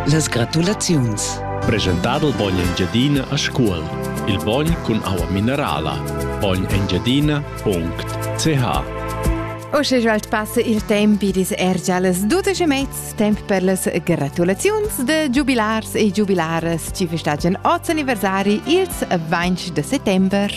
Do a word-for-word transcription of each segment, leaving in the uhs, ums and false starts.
Las gratulaziuns. Presentado il Bogn Engiadina a scuol. Il Bogn con aua minerala. bogn engiadina punct c h. O se già passa il tempo di er già le dodici e mezzo, tempo per le gratulazioni de giubilars e giubilares ci festeggiano otto anniversari il venti di settembre.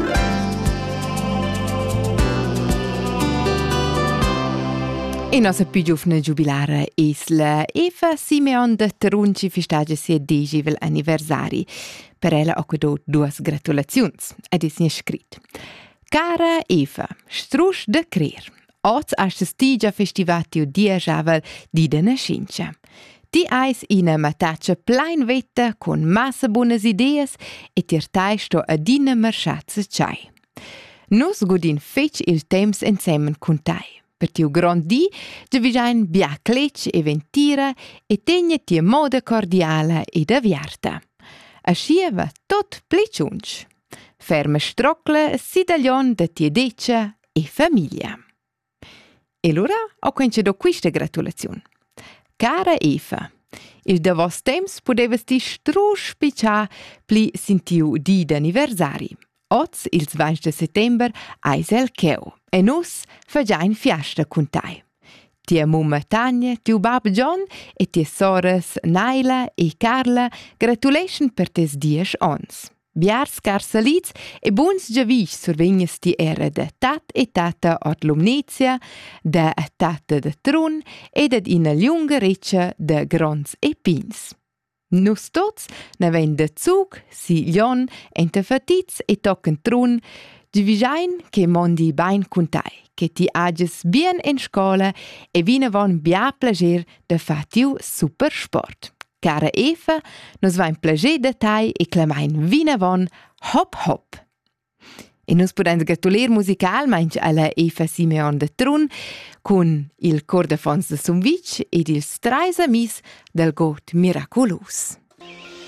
E nostra più giovane giubilare è la Eva Simeon de Terun ci festeggia sia dieci anniversari. Per ella ho dato due gratulazioni ed è scritto: Cara Eva, strusch de crer. Oggi hast ti già festivato dia javel di de nascenza. Ti eis ina mataccia plein vetta con massa buonas ideas e ti sto a dina marchatze chai. Nus godin fetch il temps insieme con tai. Per tiu grandi, già vigiain bia clec e ventira e tegna tia moda cordiale ed avviarta. Ascieva tot pleciunch. Ferma strocle sidaglion de tia deccia e famiglia. E l'ora ho quince do questa gratulazione. Cara Eva, il da vos temps podevas ti strusch piccia pli sintiu di d'anniversari. Oz, il venti settembre, eis el cheu, e nus fagiain fiasta con tai. Tia mumma Tania, tiu bab John e tia sores Naila e Carla gratulation per tes dies ons. Biars carsaliz e buns giavis survegnas ti era de tat e tata od lumnezia, de tata de trun e de ina lunga reccia de grons e pins. Nus tots naven de zug, si lion, ente fatiz e tocken trun, divisain che mondi bain cuntai, che ti ages bien in scola e vina von bia plager de fatiu super sport. Cara Eva, nos vain plager de tai e clamain vina von hop hop. E nus podem gratulir musicalmente alla Eva Simeon de Trun con il cor de fons de Sumvic ed il strais amis del got miraculous.